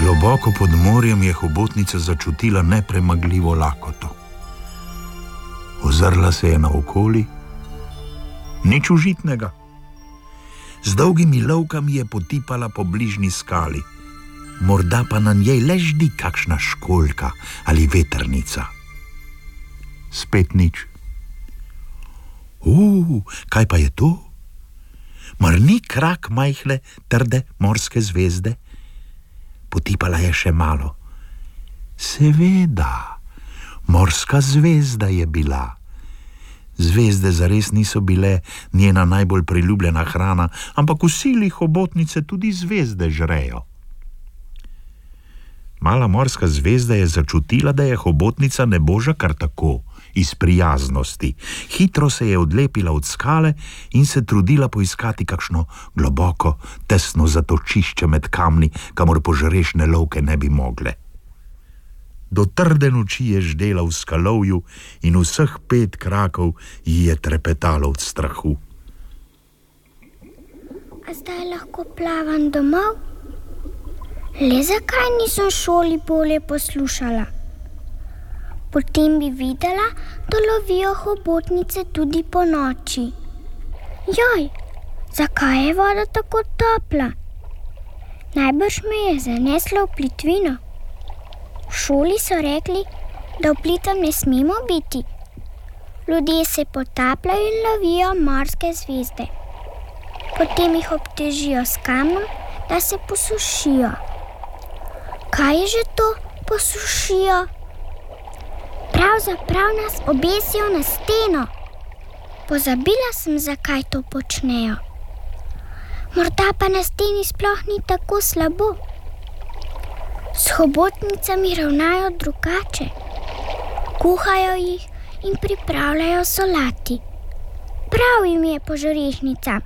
Globoko pod morjem je hobotnica začutila nepremagljivo lakoto. Ozrla se je naokoli, nič užitnega. Z dolgimi lovkami je potipala po bližnji skali, morda pa na njej le ždi kakšna školjka ali vetrnica. Spet nič. Kaj pa je to? Mar ni krak majhne, trde morske zvezde? Potipala je še malo. Seveda, morska zvezda je bila. Zvezde zares niso bile njena najbolj priljubljena hrana, ampak v sili hobotnice tudi zvezde žrejo. Mala morska zvezda je začutila, da je hobotnica ne boža kar tako, iz prijaznosti. Hitro se je odlepila od skale in se trudila poiskati kakšno globoko, tesno zatočišče med kamni, kamor požrešne lovke ne bi mogle. Do trde noči je ždela v skalovju in vseh 5 krakov ji je trepetalo od strahu. A zdaj lahko plavam domov? Le zakaj nisem v šoli bolje poslušala? Potem bi videla, da lovijo hobotnice tudi po noči. Joj, zakaj je voda tako topla? Najbrž me je zaneslo v plitvino. V šoli so rekli, da v plitvah ne smemo biti. Ljudje se potapljajo in lovijo morske zvezde. Potem jih obtežijo s kamnom, da se posušijo. Kaj je že to posušijo? Pravzaprav nas obesijo na steno. Pozabila sem, zakaj to počnejo. Morda pa na steni sploh ni tako slabo. S hobotnicami ravnajo drugače. Kuhajo jih in pripravljajo solati. Prav jim je po žorešnicah.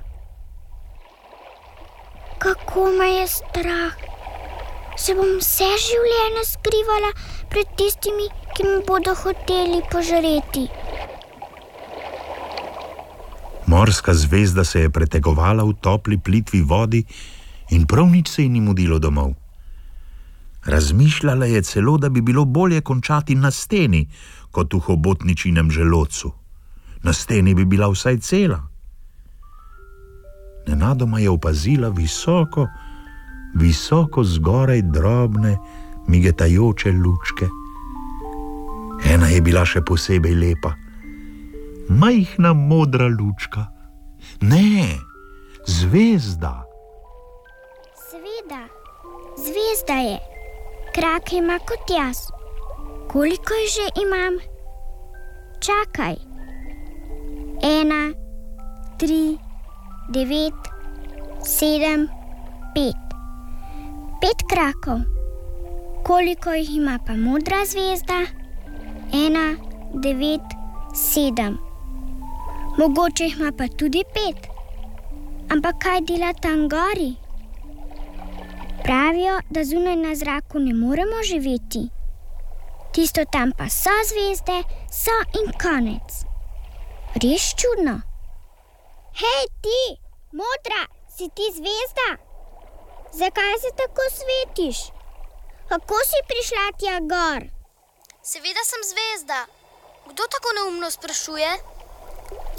Kako me je strah. Se bom vse življenje skrivala pred tistimi, ki mi bodo hoteli požreti. Morska zvezda se je pretegovala v topli plitvi vodi in prav nič se ji ni mudilo domov. Razmišljala je celo, da bi bilo bolje končati na steni, kot v hobotničinem želodcu. Na steni bi bila vsaj cela. Nenadoma je opazila visoko zgoraj drobne, migetajoče lučke. Ena je bila še posebej lepa. Majhna modra lučka. Ne, zvezda. Seveda, zvezda je. Krak ima kot jaz. Koliko jih že imam? Čakaj. 1, 3, 9, 7, 5. 5 krakov. Koliko jih ima pa modra zvezda? 1, 9, 7. Mogoče jih ima pa tudi 5. Ampak kaj dela tam gori? Pravijo, da zunaj na zraku ne moremo živeti. Tisto tam pa so zvezde, so in konec. Res čudno. Hej ti, modra, si ti zvezda? Zakaj se tako svetiš? Kako si prišla tja gor? Seveda sem zvezda. Kdo tako neumno sprašuje?